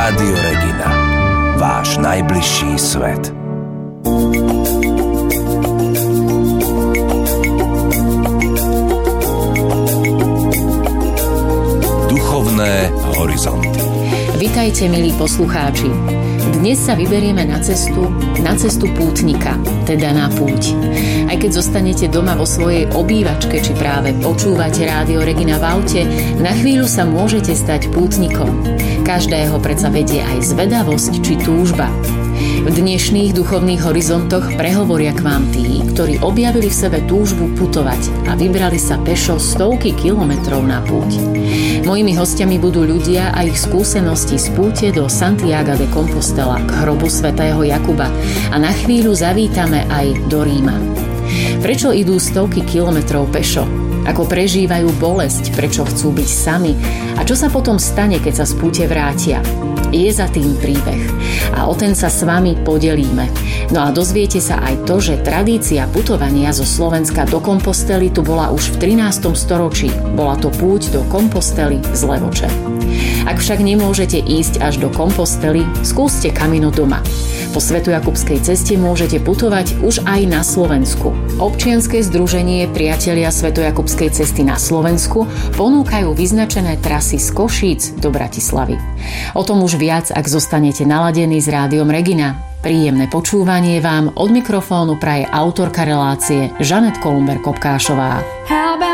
Rádio Regina. Váš najbližší svet. Duchovné horizonty. Vitajte, milí poslucháči. Dnes sa vyberieme na cestu pútnika, teda na púť. Aj keď zostanete doma vo svojej obývačke, či práve počúvate Rádio Regina v aute, na chvíľu sa môžete stať pútnikom. Každého predsa vedie aj zvedavosť či túžba. V dnešných duchovných horizontoch prehovoria k vám tí, ktorí objavili v sebe túžbu putovať a vybrali sa pešo stovky kilometrov na púť. Mojimi hostiami budú ľudia a ich skúsenosti z púte do Santiaga de Compostela k hrobu svätého Jakuba a na chvíľu zavítame aj do Ríma. Prečo idú stovky kilometrov pešo? Ako prežívajú bolesť, prečo chcú byť sami a čo sa potom stane, keď sa z púte vrátia? Je za tým príbeh a o ten sa s vami podelíme. No a dozviete sa aj to, že tradícia putovania zo Slovenska do Compostely tu bola už v 13. storočí. Bola to púť do Compostely z Levoče. Ak však nemôžete ísť až do Compostely, skúste Camino doma. Po Svetojakubskej ceste môžete putovať už aj na Slovensku. Občianske združenie Priatelia Svetojakubskej cesty na Slovensku ponúkajú vyznačené trasy z Košíc do Bratislavy. O tom už viac, ak zostanete naladení s Rádiom Regina. Príjemné počúvanie vám od mikrofónu praje autorka relácie Žanet Kolumber-Kopkášová.